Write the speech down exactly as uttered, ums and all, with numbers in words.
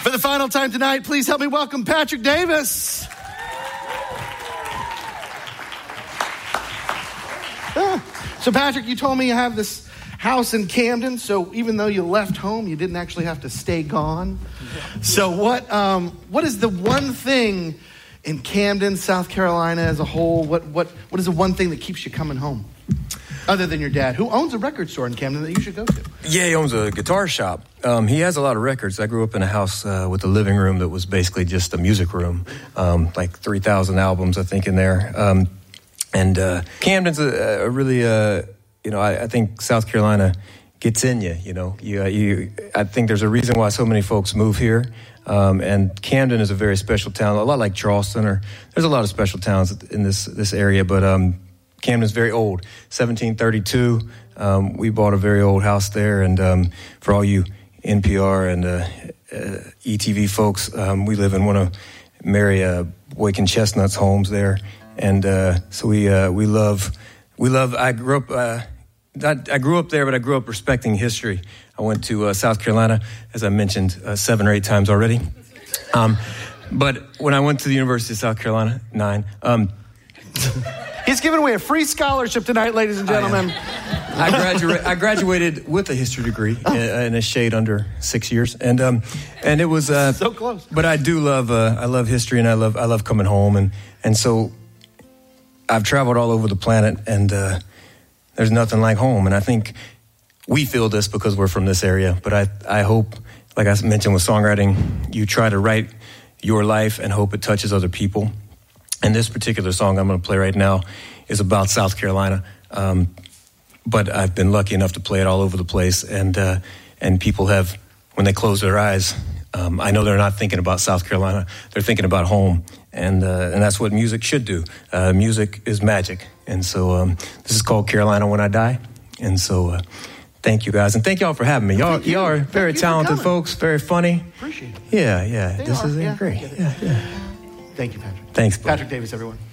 For the final time tonight, please help me welcome Patrick Davis. Ah. So Patrick, you told me you have this house in Camden, so even though you left home, you didn't actually have to stay gone. So what um, what is the one thing in Camden, South Carolina as a whole, what what what is the one thing that keeps you coming home? Other than your dad, who owns a record store in Camden that you should go to. Yeah, he owns a guitar shop. Um, he has a lot of records. I grew up in a house uh, with a living room that was basically just a music room, um, like three thousand albums, I think, in there. Um, and uh, Camden's a, a really, uh, you know, I, I think South Carolina gets in you, you know. You, uh, you, I think there's a reason why so many folks move here. Um, and Camden is a very special town, a lot like Charleston, or there's a lot of special towns in this, this area, but um, Camden's very old, seventeen thirty-two. Um, we bought a very old house there, and um, for all you N P R and uh, uh, E T V folks, um, we live in one of Mary uh, Boykin Chestnut's homes there, and uh, so we uh, we love we love. I grew up uh, I, I grew up there, but I grew up respecting history. I went to uh, South Carolina, as I mentioned, uh, seven or eight times already. Um, but when I went to the University of South Carolina, nine. Um, He's giving away a free scholarship tonight, ladies and gentlemen. I, I, gradua- I graduated with a history degree in, in a shade under six years, and um, and it was uh, so close. But I do love uh, I love history, and I love I love coming home, and and so I've traveled all over the planet, and uh, there's nothing like home. And I think we feel this because we're from this area. But I I hope, like I mentioned with songwriting, you try to write your life and hope it touches other people. And this particular song I'm going to play right now is about South Carolina. Um, but I've been lucky enough to play it all over the place. And uh, and people have, when they close their eyes, um, I know they're not thinking about South Carolina. They're thinking about home. And uh, and that's what music should do. Uh, music is magic. And so um, this is called Carolina When I Die. And so uh, thank you, guys. And thank y'all for having me. Y'all, y'all are very talented folks, very funny. Appreciate it. Yeah, yeah. They this are. is yeah, great. Yeah, yeah. Thank you, Patrick. Thanks, buddy. Patrick Davis, everyone.